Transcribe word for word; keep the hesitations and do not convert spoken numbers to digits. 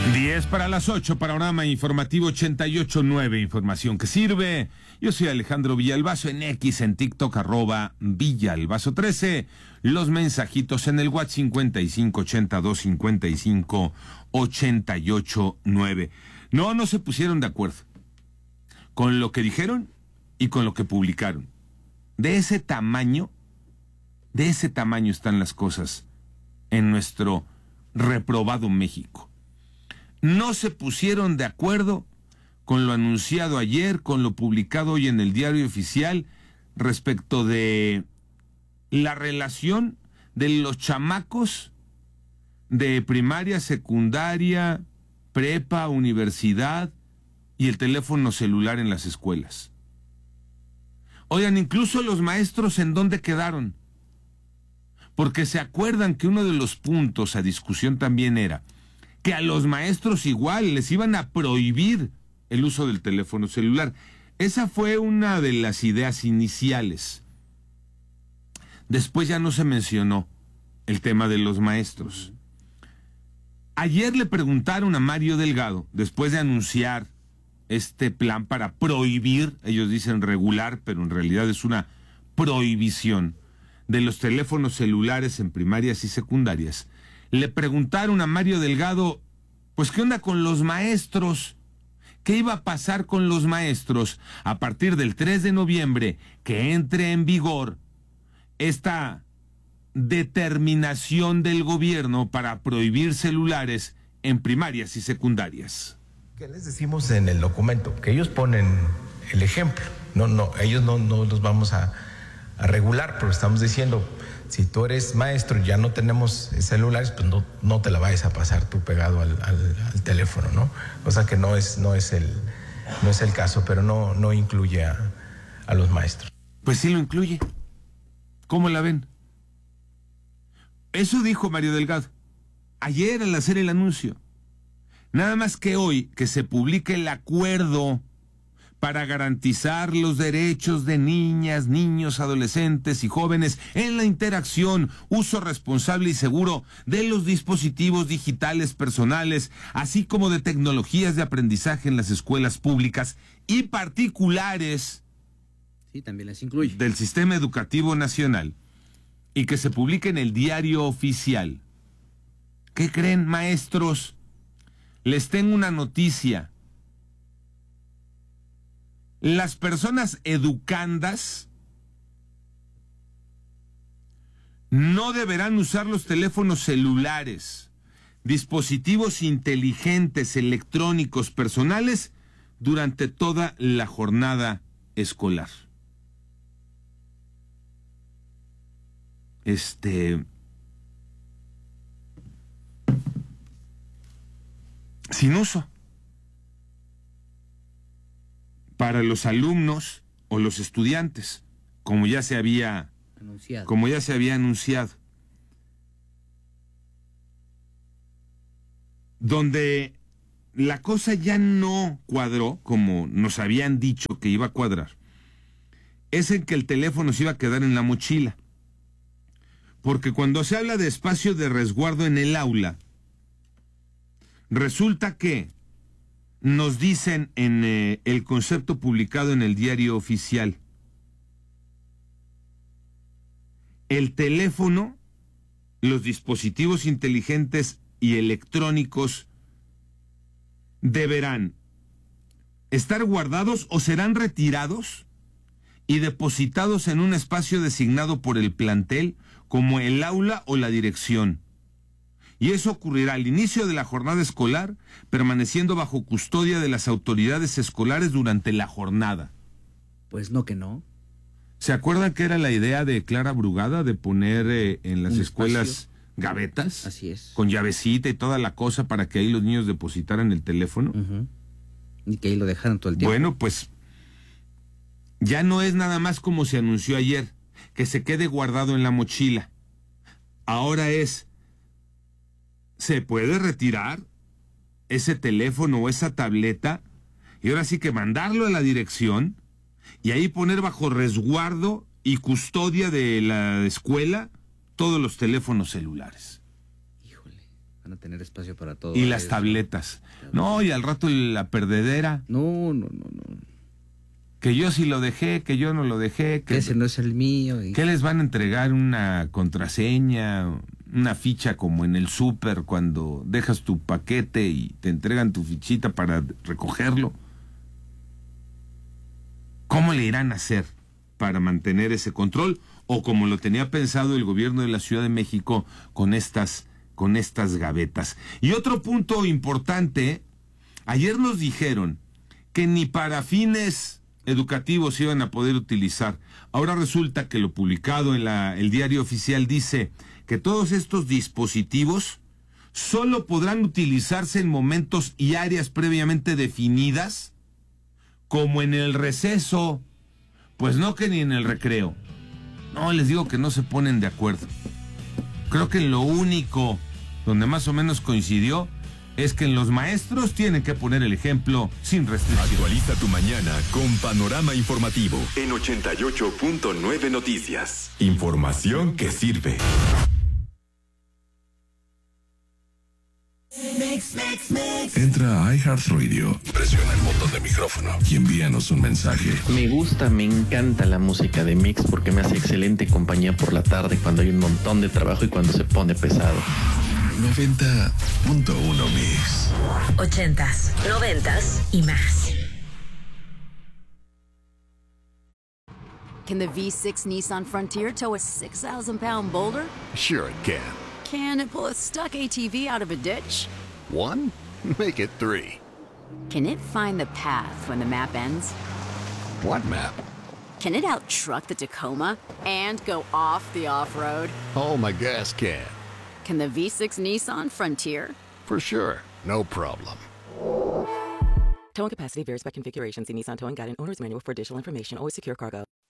diez para las ocho, panorama informativo ochenta y ocho punto nueve, información que sirve. Yo soy Alejandro Villalbazo, en X, en TikTok, arroba Villalbazo trece. Los mensajitos en el WhatsApp cincuenta y cinco ochenta y dos cincuenta y cinco ochenta y ocho nueve. No, no se pusieron de acuerdo con lo que dijeron y con lo que publicaron. De ese tamaño, de ese tamaño están las cosas en nuestro reprobado México. No se pusieron de acuerdo con lo anunciado ayer, con lo publicado hoy en el Diario Oficial, respecto de la relación de los chamacos de primaria, secundaria, prepa, universidad y el teléfono celular en las escuelas. Oigan, incluso los maestros, ¿en dónde quedaron? Porque se acuerdan que uno de los puntos a discusión también era que a los maestros igual les iban a prohibir el uso del teléfono celular. Esa fue una de las ideas iniciales. Después ya no se mencionó el tema de los maestros. Ayer le preguntaron a Mario Delgado, después de anunciar este plan para prohibir, ellos dicen regular, pero en realidad es una prohibición de los teléfonos celulares en primarias y secundarias. Le preguntaron a Mario Delgado, pues, ¿qué onda con los maestros? ¿Qué iba a pasar con los maestros a partir del tres de noviembre, que entre en vigor esta determinación del gobierno para prohibir celulares en primarias y secundarias? ¿Qué les decimos en el documento? Que ellos ponen el ejemplo. No, no, ellos no, no los vamos a, a regular, pero estamos diciendo, si tú eres maestro y ya no tenemos celulares, pues no, no te la vayas a pasar tú pegado al, al, al teléfono, ¿no? O sea que no es, no es el, no es el caso, pero no, no incluye a, a los maestros. Pues sí lo incluye. ¿Cómo la ven? Eso dijo Mario Delgado ayer al hacer el anuncio. Nada más que hoy, que se publique el acuerdo para garantizar los derechos de niñas, niños, adolescentes y jóvenes en la interacción, uso responsable y seguro de los dispositivos digitales personales, así como de tecnologías de aprendizaje en las escuelas públicas y particulares. Sí, también las incluye. Del Sistema Educativo Nacional, y que se publique en el Diario Oficial. ¿Qué creen, maestros? Les tengo una noticia. Las personas educandas no deberán usar los teléfonos celulares, dispositivos inteligentes, electrónicos, personales, durante toda la jornada escolar. Este... sin uso. Para los alumnos o los estudiantes, como ya se había anunciado. Como ya se había anunciado. Donde la cosa ya no cuadró, como nos habían dicho que iba a cuadrar, es en que el teléfono se iba a quedar en la mochila. Porque cuando se habla de espacio de resguardo en el aula, resulta que nos dicen en eh, el concepto publicado en el Diario Oficial, el teléfono, los dispositivos inteligentes y electrónicos deberán estar guardados o serán retirados y depositados en un espacio designado por el plantel, como el aula o la dirección. Y eso ocurrirá al inicio de la jornada escolar, permaneciendo bajo custodia de las autoridades escolares durante la jornada. Pues no que no. ¿Se acuerdan que era la idea de Clara Brugada de poner eh, en las Un escuelas espacio. gavetas? Así es. Con llavecita y toda la cosa para que ahí los niños depositaran el teléfono. Uh-huh. Y que ahí lo dejaran todo el tiempo. Bueno, pues ya no es nada más como se anunció ayer, que se quede guardado en la mochila. Ahora es, se puede retirar ese teléfono o esa tableta y ahora sí que mandarlo a la dirección y ahí poner bajo resguardo y custodia de la escuela todos los teléfonos celulares. Híjole. Van a tener espacio para todo. Y las tabletas. No, y al rato la perdedera. No, no, no, no. Que yo sí lo dejé, que yo no lo dejé. Que ese no es el mío. Y... ¿Qué les van a entregar? Una contraseña, una ficha como en el súper cuando dejas tu paquete y te entregan tu fichita para recogerlo. ¿Cómo le irán a hacer para mantener ese control? O como lo tenía pensado el gobierno de la Ciudad de México con estas, con estas gavetas. Y otro punto importante, ayer nos dijeron que ni para fines educativos se iban a poder utilizar. Ahora resulta que lo publicado en la, el diario oficial dice que todos estos dispositivos solo podrán utilizarse en momentos y áreas previamente definidas, como en el receso, pues no que ni en el recreo. No, les digo que no se ponen de acuerdo. Creo que en lo único donde más o menos coincidió es que en los maestros tienen que poner el ejemplo sin restricción. Actualiza tu mañana con Panorama Informativo en ochenta y ocho punto nueve Noticias. Información que sirve. Mix, mix, mix. Entra a iHeartRadio, presiona el botón de micrófono y envíanos un mensaje. Me gusta, me encanta la música de Mix porque me hace excelente compañía por la tarde cuando hay un montón de trabajo y cuando se pone pesado. noventa punto uno Mix. Ochentas, noventas y más. Can the V six Nissan Frontier tow a six thousand pound boulder? Sure it can. Can it pull a stuck A T V out of a ditch? One? Make it three. Can it find the path when the map ends? What map? Can it out-truck the Tacoma and go off the off-road? Oh, my gas can. Can the V six Nissan Frontier? For sure. No problem. Towing capacity varies by configuration. See Nissan Towing Guide and Owner's Manual for additional information. Always secure cargo.